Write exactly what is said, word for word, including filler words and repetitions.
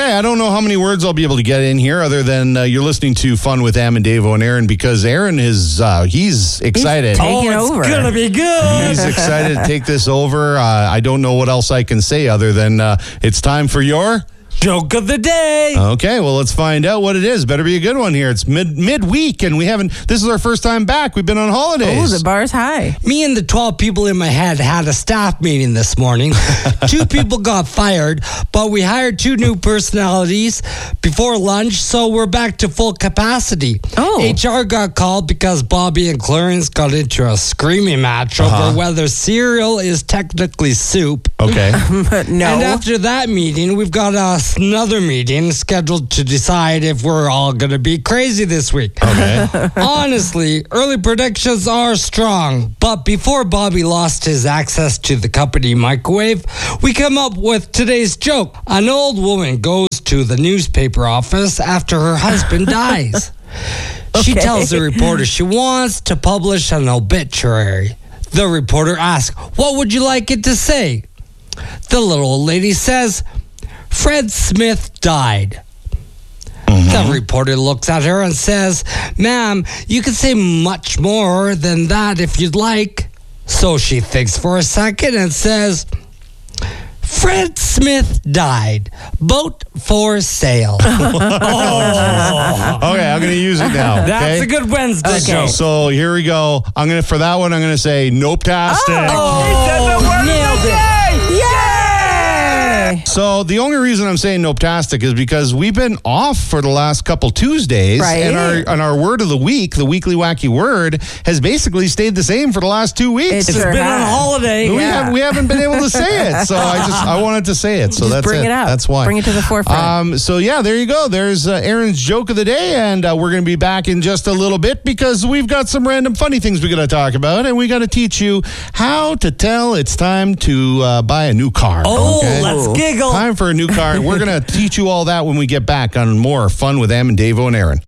Okay, I don't know how many words I'll be able to get in here other than uh, you're listening to Fun with Am and Davo and Aaron because Aaron is, uh, he's excited. He's taking oh, over. It's going to be good. He's excited to take this over. Uh, I don't know what else I can say other than uh, it's time for your... Joke of the day. Okay, well, let's find out what it is. Better be a good one here. It's mid midweek, and we haven't. This is our first time back. We've been on holidays. Oh, the bar's high. Me and the twelve people in my head had a staff meeting this morning. Two people got fired, but we hired two new personalities before lunch, so we're back to full capacity. Oh. H R got called because Bobby and Clarence got into a screaming match Uh-huh. over whether cereal is technically soup. Okay. But no. And after that meeting, we've got a another meeting scheduled to decide if we're all going to be crazy this week. Okay. Honestly, early predictions are strong, but before Bobby lost his access to the company microwave, we come up with today's joke. An old woman goes to the newspaper office after her husband dies. She Okay. tells the reporter she wants to publish an obituary. The reporter asks, "What would you like it to say?" The little old lady says, "Fred Smith died." The reporter looks at her and says, "Ma'am, you can say much more than that if you'd like." So she thinks for a second and says, "Fred Smith died. Boat for sale." Okay, I'm going to use it now. That's okay? a good Wednesday Okay. joke. So here we go. I'm gonna for that one. I'm gonna say nope-tastic. Oh, nailed it. Yay! So the only reason I'm saying nope-tastic is because we've been off for the last couple Tuesdays, Right. and our and our word of the week, the weekly wacky word, has basically stayed the same for the last two weeks. It's It's Sure been on has. holiday. we yeah. have we haven't been able to say it, so I just I wanted to say it. So Just that's bring it up. That's why. Bring it to the forefront. Um, so yeah, there you go. There's uh, Aaron's joke of the day, and uh, we're going to be back in just a little bit because we've got some random funny things we got to talk about, and we got to teach you how to tell it's time to uh, buy a new car. Oh, okay? let's giggle. Time for a new car. We're going to teach you all that when we get back on more Fun with Am and Davo and Aaron.